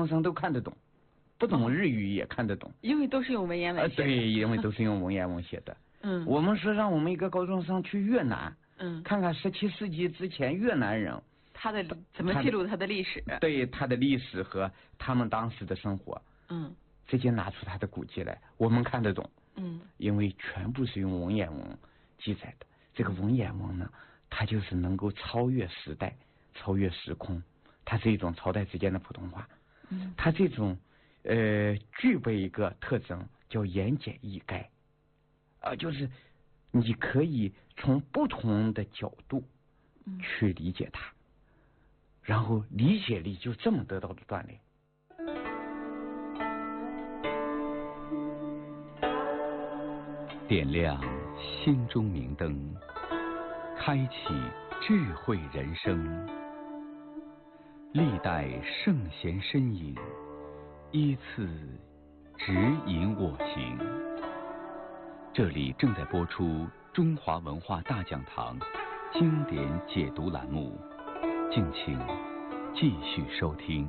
生都看得懂，不懂日语也看得懂， 因为都是用文言文写的。 对，因为都是用文言文写的。我们说让我们一个高中生去越南，看看17世纪之前越南人他的怎么记录他的历史， 对他的历史和他们当时的生活，直接拿出他的古籍来，我们看得懂，因为全部是用文言文记载的。这个文言文呢，它就是能够超越时代，超越时空，它是一种朝代之间的普通话。它这种具备一个特征叫言简意赅，就是你可以从不同的角度去理解它，然后理解力就这么得到的锻炼。 点亮心中明灯，开启智慧人生。历代圣贤身影，依次指引我行。这里正在播出中华文化大讲堂经典解读栏目，敬请继续收听。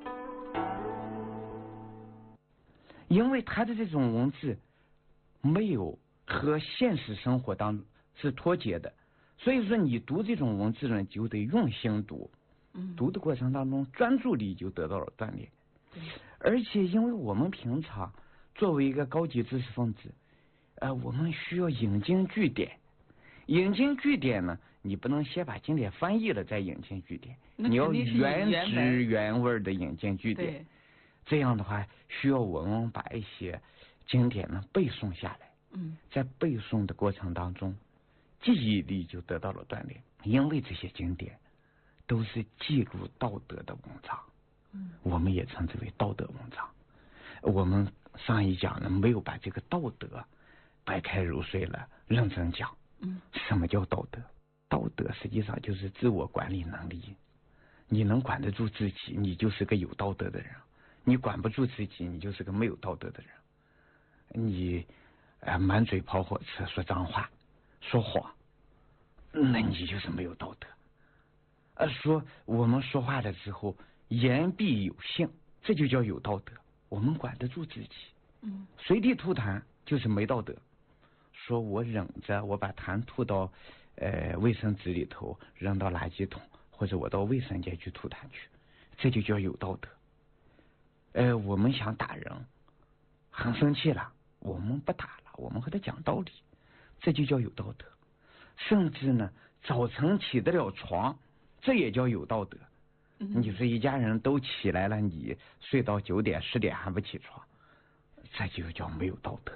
因为他的这种文字没有和现实生活当中是脱节的，所以说你读这种文字呢，就得用心读，读的过程当中专注力就得到了锻炼。而且因为我们平常作为一个高级知识分子，我们需要引经据典。引经据典呢，你不能先把经典翻译了再引经据典，你要原汁原味的引经据典。这样的话，需要我们把一些经典呢背诵下来。在背诵的过程当中，记忆力就得到了锻炼。因为这些经典都是记录道德的文章，我们也称之为道德文章。我们上一讲呢，没有把这个道德白开如水了认真讲。什么叫道德？道德实际上就是自我管理能力。你能管得住自己，你就是个有道德的人；你管不住自己，你就是个没有道德的人。你满嘴跑火车，说脏话，说谎，那你就是没有道德。说我们说话的时候言必有信，这就叫有道德。我们管得住自己。随地吐痰就是没道德。说我忍着，我把痰吐到卫生纸里头，扔到垃圾桶，或者我到卫生间去吐痰去，这就叫有道德。我们想打人，很生气了，我们不打了，我们和他讲道理，这就叫有道德。甚至呢，早晨起得了床，这也叫有道德。你说一家人都起来了，你睡到9点10点还不起床，这就叫没有道德。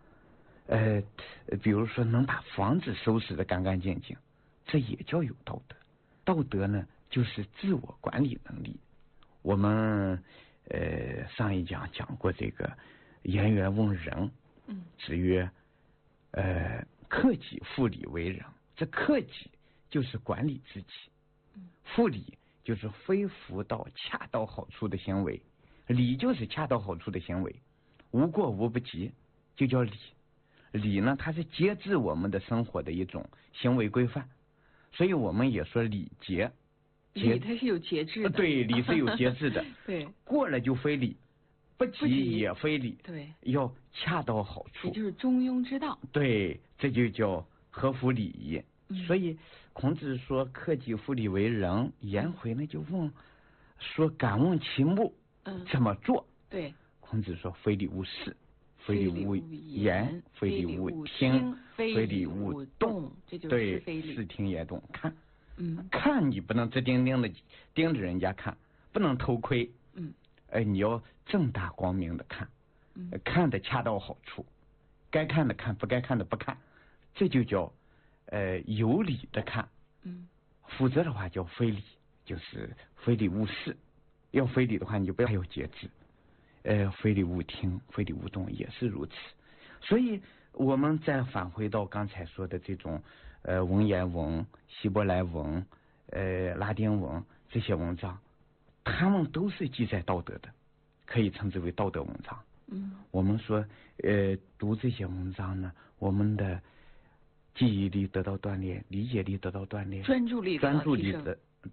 比如说能把房子收拾得干干净净，这也叫有道德。道德呢，就是自我管理能力。我们上一讲讲过这个颜渊问仁，子曰克己复礼为仁。这克己就是管理自己，复礼就是恢复到恰到好处的行为，礼就是恰到好处的行为，无过无不及就叫礼。礼呢，它是节制我们的生活的一种行为规范，所以我们也说礼节。 礼它是有节制的。 对，礼是有节制的。 对， 过了就非礼，不及也非礼。 对， 要恰到好处， 也就是中庸之道。 对，这就叫合乎礼仪。所以孔子说克己复礼为仁，颜回呢就问说敢问其目，怎么做？ 对， 孔子说非礼勿视，非礼勿言，非礼勿听，非礼勿动。 这就是非礼。 视听言动看。看你不能直盯盯的盯着人家看，不能偷窥。你要正大光明的看，看的恰到好处，该看的看，不该看的不看，这就叫有理的看。否则的话叫非礼，就是非礼勿视。要非礼的话，你就不要有节制。非礼勿听，非礼勿动也是如此。所以我们再返回到刚才说的这种文言文、希伯来文、拉丁文这些文章，他们都是记载道德的，可以称之为道德文章。我们说读这些文章呢，我们的记忆力得到锻炼，理解力得到锻炼， 专注力